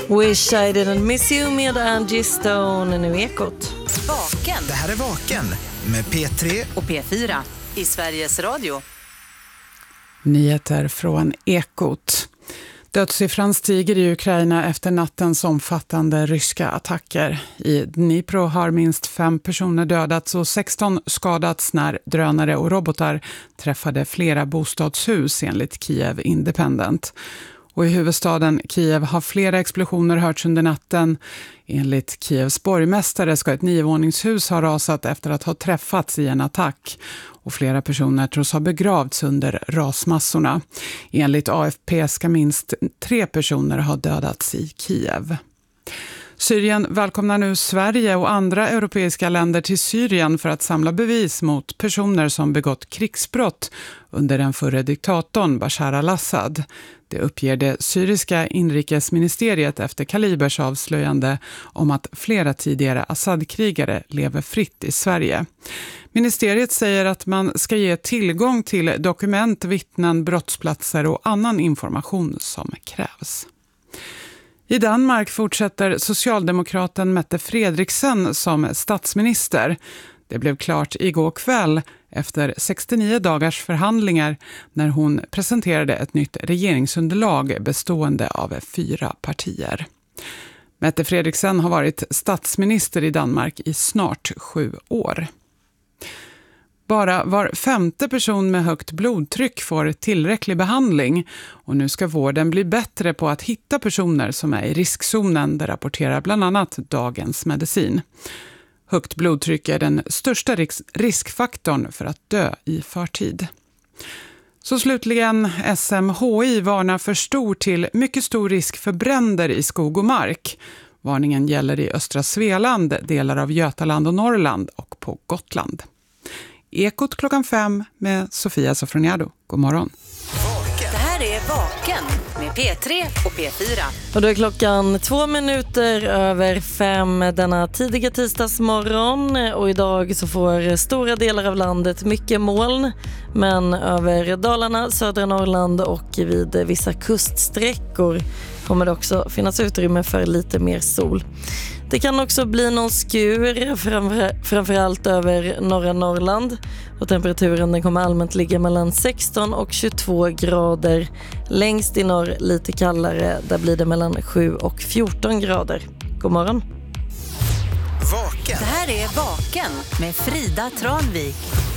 Wish I didn't miss you med Angie Stone, nu Ekot. Vaken. Det här är Vaken med P3 och P4 i Sveriges Radio. Nyheter från Ekot. Dödssiffran stiger i Ukraina efter nattens omfattande ryska attacker. I Dnipro har minst 5 personer dödats och 16 skadats när drönare och robotar träffade flera bostadshus enligt Kiev Independent. Och i huvudstaden Kiev har flera explosioner hörts under natten. Enligt Kievs borgmästare ska ett 9-våningshus ha rasat efter att ha träffats i en attack. Och flera personer tros ha begravts under rasmassorna. Enligt AFP ska minst 3 personer ha dödats i Kiev. Syrien välkomnar nu Sverige och andra europeiska länder till Syrien för att samla bevis mot personer som begått krigsbrott under den förre diktatorn Bashar al-Assad. Det uppger det syriska inrikesministeriet efter Kalibers avslöjande om att flera tidigare Assad-krigare lever fritt i Sverige. Ministeriet säger att man ska ge tillgång till dokument, vittnen, brottsplatser och annan information som krävs. I Danmark fortsätter socialdemokraten Mette Frederiksen som statsminister. Det blev klart igår kväll efter 69 dagars förhandlingar när hon presenterade ett nytt regeringsunderlag bestående av 4 partier. Mette Frederiksen har varit statsminister i Danmark i snart 7 år. Bara var 5:e person med högt blodtryck får tillräcklig behandling och nu ska vården bli bättre på att hitta personer som är i riskzonen, det rapporterar bland annat Dagens Medicin. Högt blodtryck är den största riskfaktorn för att dö i förtid. Så slutligen, SMHI varnar för stor till mycket stor risk för bränder i skog och mark. Varningen gäller i östra Svealand, delar av Götaland och Norrland och på Gotland. Ekot 5:00 med Sofia Sofroniado. God morgon. Det här är Vaken med P3 och P4. Och då är klockan 5:02 denna tidiga tisdagsmorgon. Och idag så får stora delar av landet mycket moln. Men över Dalarna, södra Norrland och vid vissa kuststräckor kommer det också finnas utrymme för lite mer sol. Det kan också bli någon skur, framförallt över norra Norrland. Och temperaturen den kommer allmänt ligga mellan 16 och 22 grader. Längst i norr lite kallare, där blir det mellan 7 och 14 grader. God morgon. Vaken. Det här är Vaken med Frida Tranvik.